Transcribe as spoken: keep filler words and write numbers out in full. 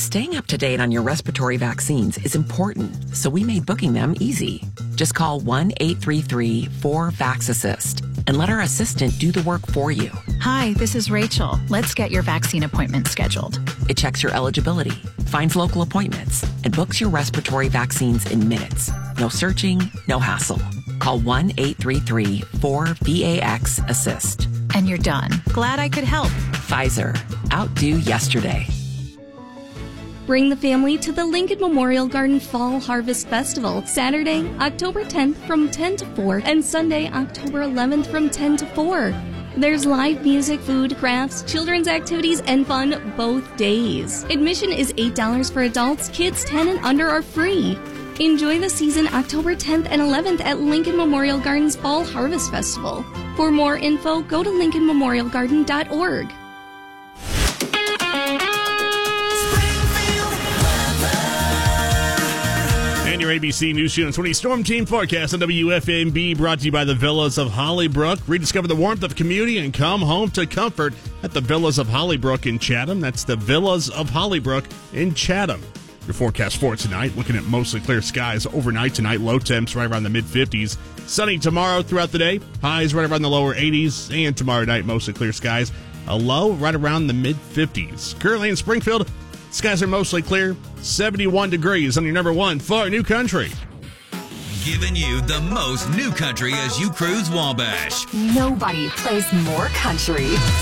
Staying up to date on your respiratory vaccines is important, so we made booking them easy. Just call one eight three three four VAX-ASSIST and let our assistant do the work for you. Hi, this is Rachel. Let's get your vaccine appointment scheduled. It checks your eligibility, finds local appointments, and books your respiratory vaccines in minutes. No searching, no hassle. Call one eight three three four VAX-ASSIST. And you're done. Glad I could help. Pfizer. Outdo yesterday. Bring the family to the Lincoln Memorial Garden Fall Harvest Festival, Saturday, October tenth from ten to four, and Sunday, October eleventh from ten to four. There's live music, food, crafts, children's activities, and fun both days. Admission is eight dollars for adults. Kids ten and under are free. Enjoy the season October tenth and eleventh at Lincoln Memorial Garden's Fall Harvest Festival. For more info, go to lincoln memorial garden dot org. And your A B C News Channel twenty Storm Team forecast on W F M B, brought to you by the Villas of Hollybrook. Rediscover the warmth of community and come home to comfort at the Villas of Hollybrook in Chatham. That's the Villas of Hollybrook in Chatham. Your forecast for tonight, looking at mostly clear skies overnight tonight. Low temps right around the mid-fifties. Sunny tomorrow throughout the day. Highs right around the lower eighties. And tomorrow night, mostly clear skies. A low right around the mid-fifties. Currently in Springfield, skies are mostly clear. seventy-one degrees on your number one for New Country. Giving you the most new country as you cruise Wabash. Nobody plays more country.